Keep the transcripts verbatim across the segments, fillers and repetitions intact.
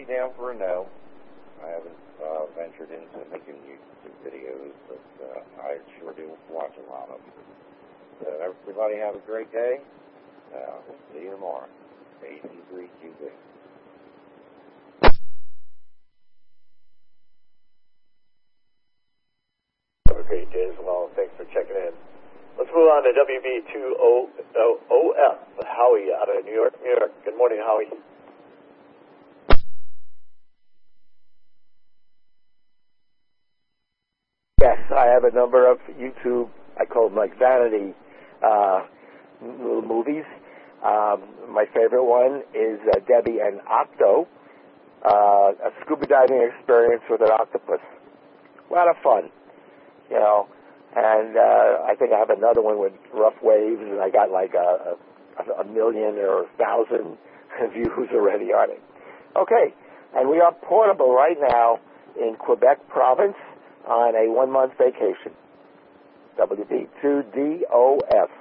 down for a no. I haven't uh, ventured into making YouTube videos, but uh, I sure do watch a lot of them. So everybody have a great day. Uh, see you tomorrow. A C three Q B. Have a great day as well. Thanks for checking in. Let's move on to W B two O F, Howie out of New York, New York. Good morning, Howie. Yes, I have a number of YouTube, I call them like vanity uh, little movies. Um, my favorite one is uh, Debbie and Octo, uh, a scuba diving experience with an octopus. A lot of fun, you know. And uh, I think I have another one with rough waves, and I got like a, a, a million or a thousand views already on it. Okay, and we are portable right now in Quebec province on a one-month vacation. W B two D O F.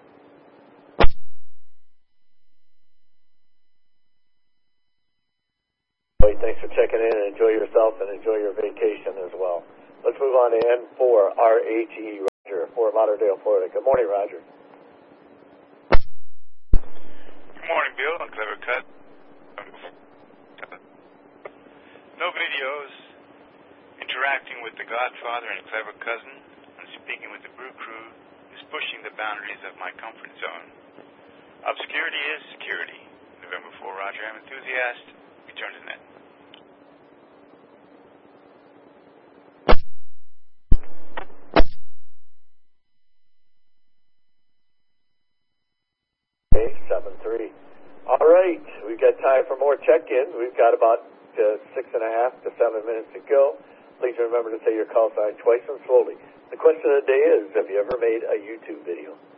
Thanks for checking in, and enjoy yourself and enjoy your vacation as well. Let's move on to N four R H E, Roger, Fort Lauderdale, Florida. Good morning, Roger. Good morning, Bill. I'm Clever Cut. No videos. Interacting with the Godfather and Clever Cousin and speaking with the Brew Crew is pushing the boundaries of my comfort zone. Obscurity is security. November fourth, Roger, I'm enthusiast. Return to net. seven three. All right, we've got time for more check-ins. We've got about uh, six and a half to seven minutes to go. Please remember to say your call sign twice and slowly. The question of the day is, have you ever made a YouTube video?